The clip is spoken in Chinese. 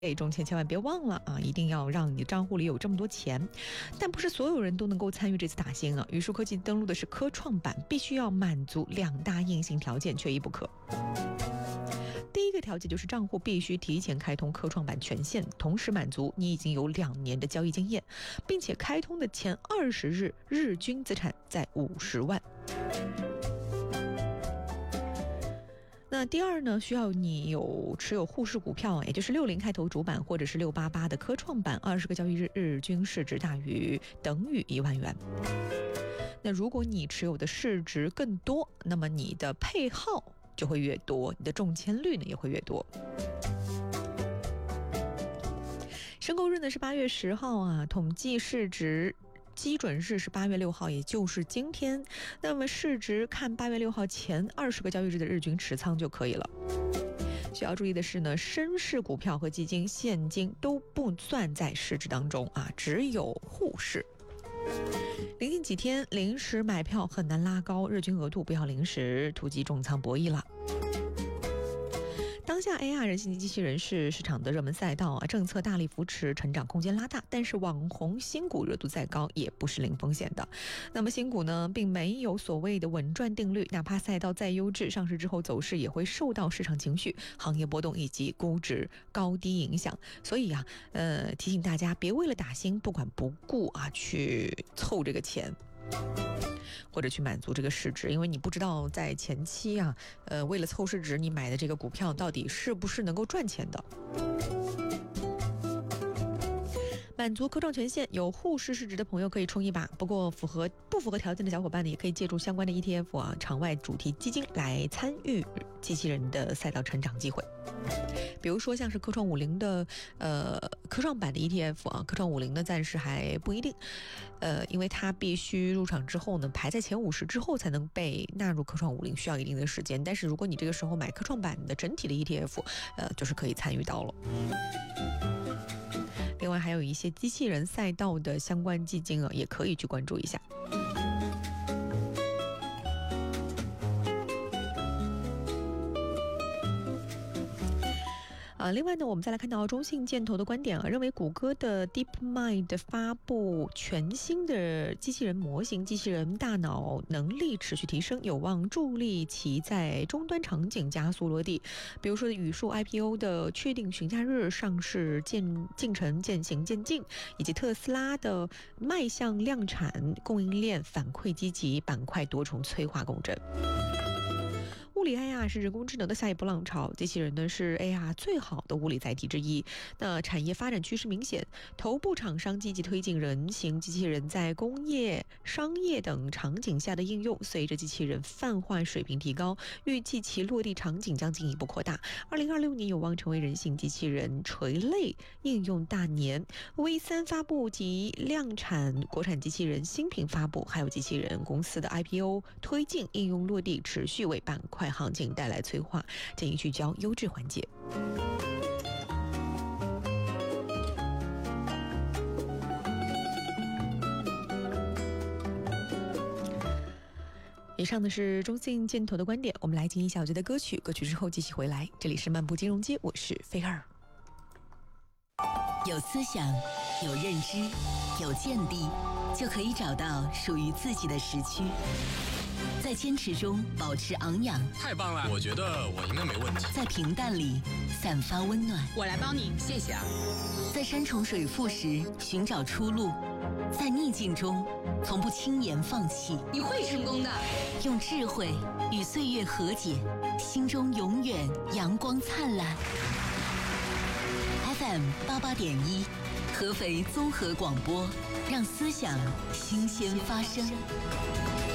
中签千万别忘了啊，一定要让你账户里有这么多钱。但不是所有人都能够参与这次打新啊。宇树科技登录的是科创板，必须要满足2大硬性条件，缺一不可。第一个条件就是账户必须提前开通科创板权限，同时满足你已经有2年的交易经验，并且开通的前20日日均资产在50万。那第二呢，需要你持有沪市股票，也就是60开头主板或者是688的科创板，20个交易日日均市值等于1万元。那如果你持有的市值更多，那么你的配号就会越多，你的中签率呢也会越多。申购日呢是8月10号啊，统计市值基准日是8月6号，也就是今天。那么市值看8月6号前20个交易日的日均持仓就可以了。需要注意的是呢，深市股票和基金、现金都不算在市值当中啊，只有沪市。临近几天，临时买票很难拉高日均额度，不要临时突击重仓博弈了。当下 AR 人形机器人是市场的热门赛道啊，政策大力扶持，成长空间拉大，但是网红新股热度再高也不是零风险的。那么新股呢，并没有所谓的稳赚定律，哪怕赛道再优质，上市之后走势也会受到市场情绪、行业波动以及估值高低影响。所以啊，提醒大家别为了打新不管不顾啊，去凑这个钱。或者去满足这个市值，因为你不知道在前期啊，为了凑市值，你买的这个股票到底是不是能够赚钱的。满足科创权限有沪市市值的朋友可以冲一把，不过不符合条件的小伙伴呢，也可以借助相关的 ETF 啊、场外主题基金来参与机器人的赛道成长机会。比如说像是科创50的科创板的 ETF 啊，科创50呢暂时还不一定，因为它必须入场之后呢，排在前50之后才能被纳入科创50，需要一定的时间。但是如果你这个时候买科创板的整体的 ETF，就是可以参与到了。另外还有一些机器人赛道的相关基金啊，也可以去关注一下。另外呢，我们再来看到中信建投的观点啊，认为谷歌的 DeepMind 发布全新的机器人模型，机器人大脑能力持续提升，有望助力其在终端场景加速落地。比如说宇树 IPO 的确定询价日、上市进程渐行渐近，以及特斯拉的迈向量产、供应链反馈积极、板块多重催化共振。物理 AR 是人工智能的下一波浪潮，机器人呢是 AR 最好的物理载体之一。那产业发展趋势明显，头部厂商积极推进人形机器人在工业、商业等场景下的应用。随着机器人泛化水平提高，预计其落地场景将进一步扩大。2026年有望成为人形机器人垂类应用大年。V3发布及量产国产机器人新品发布，还有机器人公司的 IPO 推进，应用落地持续为板块行情带来催化，建议聚焦优质环节。以上的是中信建投的观点，我们来听一小节的歌曲之后继续回来。这里是漫步金融街，我是菲儿。 有思想，有认知，有见地，就可以找到属于自己的时区。在坚持中保持昂扬， 太棒了！我觉得我应该没问题。 在平淡里散发温暖， 我来帮你，谢谢啊。 在山重水复时寻找出路，在逆境中从不轻言放弃。 你会成功的。 用智慧与岁月和解，心中永远阳光灿烂。FM 88.1，合肥综合广播，让思想新鲜发生。